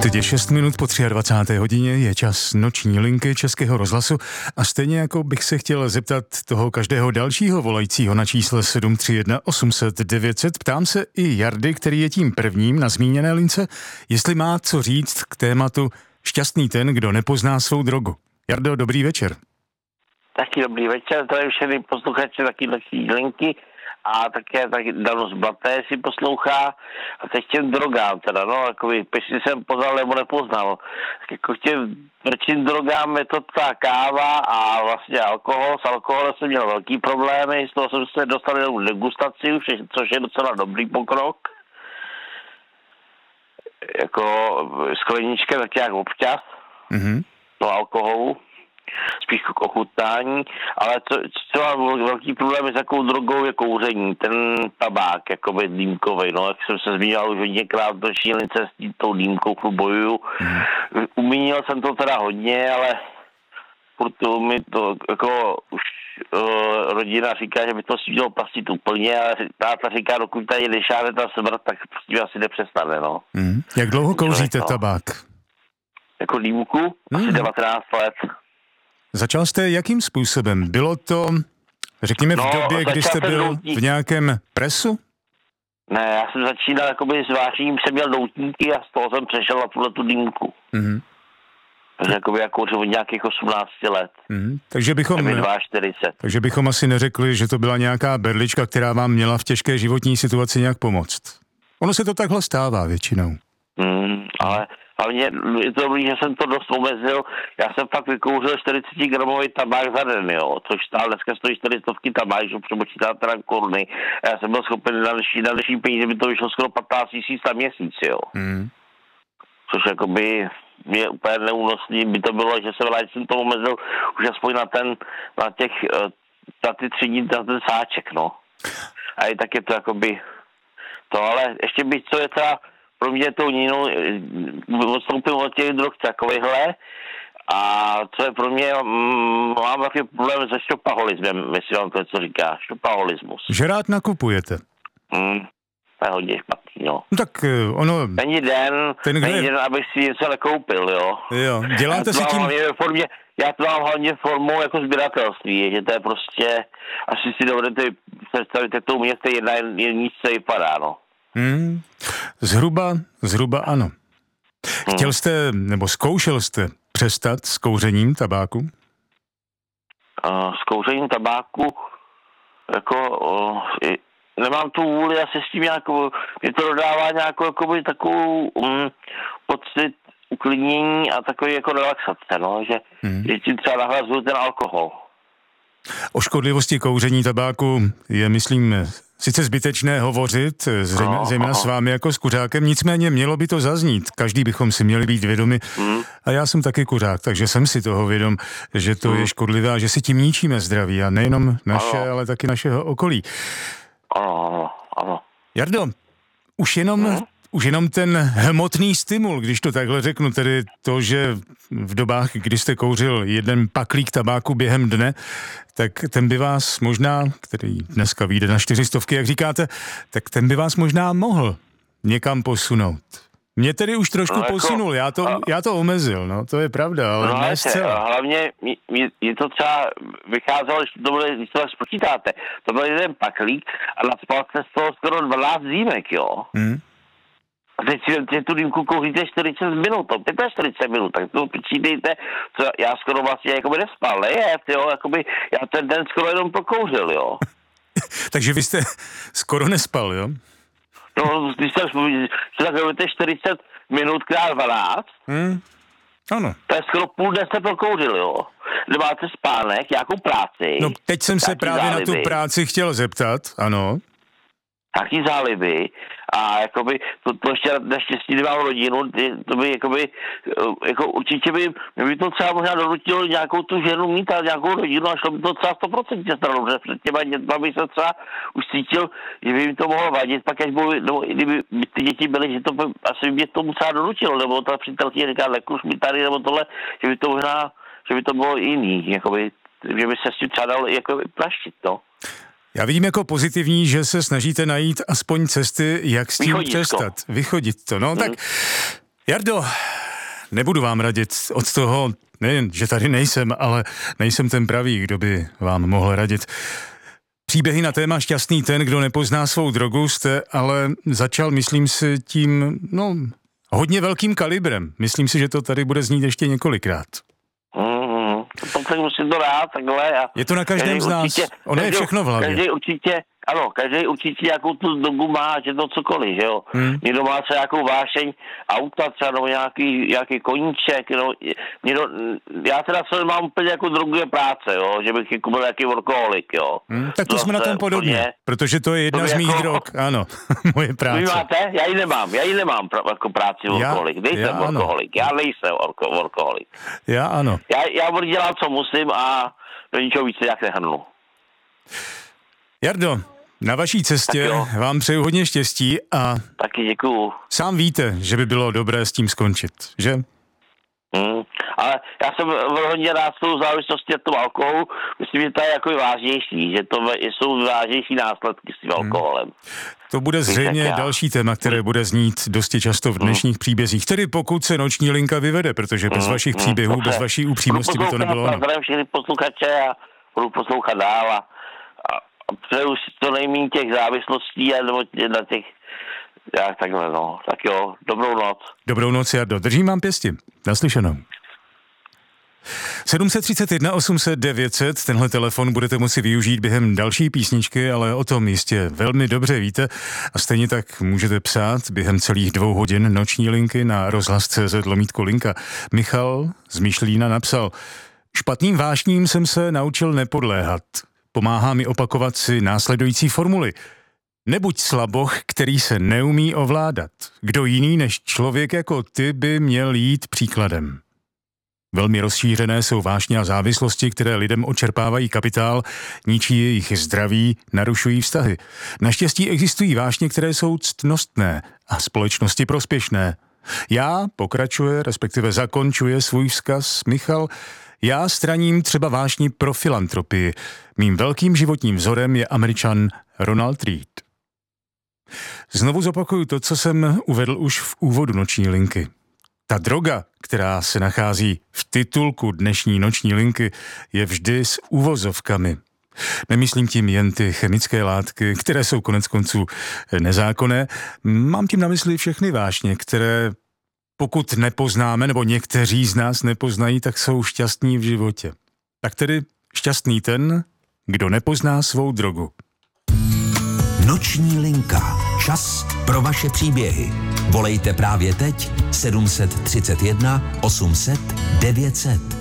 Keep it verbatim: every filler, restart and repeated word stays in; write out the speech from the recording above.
Teď je šest minut po dvacáté třetí hodině, je čas noční linky Českého rozhlasu a stejně jako bych se chtěl zeptat toho každého dalšího volajícího na čísle sedm tři jedna osm set devět set, ptám se i Jardy, který je tím prvním na zmíněné lince, jestli má co říct k tématu šťastný ten, kdo nepozná svou drogu. Jardo, dobrý večer. Taky dobrý večer, tady všechny posluchači taky noční linky a také taky Danos Blaté si poslouchá a teď těm drogám teda, no, jakoby, jestli jsem poznal nebo nepoznal. Jako těm prčím drogám je to ta káva a vlastně alkohol. S alkoholem jsem měl velký problémy, z toho jsem se dostal jenom degustaci, což je docela dobrý pokrok. Jako sklenička tak jak občas, mm-hmm. no alkoholu. Spíš k ochutnání, ale co, co má velký problém s takovou drogou je kouření, ten tabák, jakoby dýmkovej, no, jak jsem se zmínil už hodněkrát do šílince s tou dýmkou bojuju. Mm. Umínil jsem to teda hodně, ale proto mi to, jako už uh, rodina říká, že by to si mělo pastit úplně, ale táta říká, dokud tady nešáhne ta smrt, tak prostě asi nepřestane, no. Mm. Jak dlouho kouříte no. tabák? Jako dýmku? Mm. Asi devatenáct let. Začal jste jakým způsobem? Bylo to, řekněme, v no, době, kdy jste byl doutník. V nějakém presu? Ne, já jsem začínal jakoby s vášením, jsem měl doutníky a z toho jsem přešel na tuhle tu dýmku. Mm-hmm. Takže jakoby já kouřil od nějakých osmnácti let. Mm-hmm. Takže bychom, čtyřicet. takže bychom asi neřekli, že to byla nějaká berlička, která vám měla v těžké životní situaci nějak pomoct. Ono se to takhle stává většinou. Mm, ale... Hlavně je to dobrý, že jsem to dost omezil. Já jsem fakt vykouřil čtyřicet gramový tabák za den, jo. Což stále dneska stojí čtyři stovky tabák, že přepočítá teda koruny. A já jsem byl schopen na další, na další peníze, by to vyšlo skoro patnáct tisíc na měsíc, jo. Mm. Což jakoby je úplně neúnosný, by to bylo, že jsem rád, jsem to omezil už aspoň na ten, na těch, na ty tři dní, na ten sáček, no. A i tak je to jakoby to, ale ještě bych, co je teda pro mě tou nínou odstoupím od těch drog takovýhle a co je pro mě, mm, mám takový problém se štopaholismem, jestli vám to něco říká, štopaholismus. Že rád nakupujete? Mm, to je hodně špatný, no. No tak ono... Není den, ten, není den, abych si něco nekoupil, jo. Jo, děláte si tím... Formě, já to mám hlavně formou jako sběratelství, že to je prostě, asi si dovedete představit, jak to u mě z té jedna jedničce vypadá, no. Hmm, zhruba, zhruba ano. Chtěl jste, nebo zkoušel jste přestat s kouřením tabáku? Uh, s kouřením tabáku, jako, uh, nemám tu vůli, asi s tím nějakou, mě to dodává nějakou, jakoby, takovou um, pocit uklidnění a takový jako relaxace, no, že, hmm. že tím třeba nahrazuju ten alkohol. O škodlivosti kouření tabáku je, myslím, sice zbytečné hovořit, zřejmě, no, zejména s vámi jako s kuřákem, nicméně mělo by to zaznít. Každý bychom si měli být vědomi. Mm. A já jsem taky kuřák, takže jsem si toho vědom, že to mm. je škodlivé a že si tím ničíme zdraví. A nejenom naše, ano. ale taky našeho okolí. Ano, ano, ano. Jardo, už jenom... Mm. Už jenom ten hmotný stimul, když to takhle řeknu, tedy to, že v dobách, kdy jste kouřil jeden paklík tabáku během dne, tak ten by vás možná, který dneska vyjde na čtyřistovky, jak říkáte, tak ten by vás možná mohl někam posunout. Mě tedy už trošku no jako, posunul, já to, a, já to omezil, no, to je pravda, ale no, ne zcela. Hlavně je to třeba vycházelo, když to, bylo, když to tak spočítáte, to byl jeden paklík a naspal se z toho skoro dvanáct dýmek, jo. Hmm. A teď si tu dýmku kouříte čtyřicet minut, čtyřicet pět minut, tak to počítejte, co já skoro vlastně jakoby nespal, nejet, jo, jakoby já ten den skoro jenom pokouřil, jo. Takže vy jste skoro nespal, jo? No, když se takovýte čtyřicet minut krát dvanáct, hmm. ano. To je skoro půl dne jste prokouřil, jo. Nemáte spánek, nějakou práci. No, teď jsem se právě záliby. Na tu práci chtěl zeptat, ano. Taky záliby a jakoby to, to ještě naštěstí nemám rodinu, to by jakoby, jako určitě by, by to třeba možná donutilo nějakou tu ženu mít a nějakou rodinu a šlo by to třeba sto procent stranu, že před těma dětma by se třeba už cítil, že by jim to mohlo vadit, pak až bylo, nebo kdyby ty děti byly, že to by, asi by mě tomu třeba donutilo, nebo ta přítelkyně říká, nekuř mi tady, nebo tohle, že by to možná, že by to bylo jiný, jakoby, že by se s tím třeba dal jako praštit, no. Já vidím jako pozitivní, že se snažíte najít aspoň cesty, jak s tím přestat. Vychodit to. No hmm. tak, Jardo, Nebudu vám radit od toho, nejen, že tady nejsem, ale nejsem ten pravý, kdo by vám mohl radit. Příběhy na téma Šťastný ten, kdo nepozná svou drogu, jste ale začal, myslím si, tím, no, hodně velkým kalibrem. Myslím si, že to tady bude znít ještě několikrát. Mm, to teď musím to dát takhle. A je to na každém z nás. Určitě, ono je všechno v hlavě. Každý určitě, ano, každý určitě nějakou tu dobu má, že to cokoliv, že jo. Hmm. Někdo má třeba nějakou vášeň auta, třeba nebo nějaký, nějaký koníček, no, někdo, já teda se mám úplně jako droguje práce, jo, že bych jako byl nějaký workoholik, jo. Hmm, tak to, to jsme na tom podobně, úplně, protože to je jedna to z mých jako, drog, ano, moje práce. Vy máte? Já ji nemám, já ji nemám jako práci workoholik, nejsem workoholik, já nejsem workoholik. Já ano. Já, já budu dělat, co musím a do ničeho více jak nehrnu. Jardo, na vaší cestě vám přeju hodně štěstí a taky děkuju. Sám víte, že by bylo dobré s tím skončit, že? Hmm, ale já jsem hodně rád s tou závislostí a tom alkoholu. Myslím, že to je jako vážnější, že to jsou vážnější následky s tím hmm. alkoholem. To bude zřejmě další téma, které bude znít dosti často v dnešních hmm. příbězích. Tedy pokud se noční linka vyvede, protože bez hmm. vašich příběhů, hmm. bez vaší upřímnosti by to nebylo ono. Zdravím všechny posluchače a budu poslouchat dál a přeju si to nejméně těch závislostí a nebo na těch, jak takhle, no. Tak jo, dobrou noc. Dobrou noc, Jardo. Držím vám pěsti. Naslyšenou. sedm set třicet jedna osm set devět set, tenhle telefon budete moci využít během další písničky, ale o tom jistě velmi dobře víte a stejně tak můžete psát během celých dvou hodin noční linky na rozhlas tečka cé zet lomítko linka. Michal z Myšlína napsal: špatným vášním jsem se naučil nepodléhat. Pomáhá mi opakovat si následující formuly. Nebuď slaboch, který se neumí ovládat. Kdo jiný než člověk jako ty by měl jít příkladem. Velmi rozšířené jsou vášně a závislosti, které lidem odčerpávají kapitál, ničí jejich zdraví, narušují vztahy. Naštěstí existují vášně, které jsou ctnostné a společnosti prospěšné. Já, pokračuje, respektive zakončuje svůj vzkaz Michal, já straním třeba vášni pro filantropii. Mým velkým životním vzorem je Američan Ronald Reagan. Znovu zopakuju to, co jsem uvedl už v úvodu noční linky. Ta droga, která se nachází v titulku dnešní noční linky, je vždy s uvozovkami. Nemyslím tím jen ty chemické látky, které jsou konec konců nezákonné. Mám tím na mysli všechny vášně, které pokud nepoznáme, nebo někteří z nás nepoznají, tak jsou šťastní v životě. Tak tedy šťastný ten, kdo nepozná svou drogu. Noční linka. Čas pro vaše příběhy. Volejte právě teď sedm set třicet jedna osm set devět set.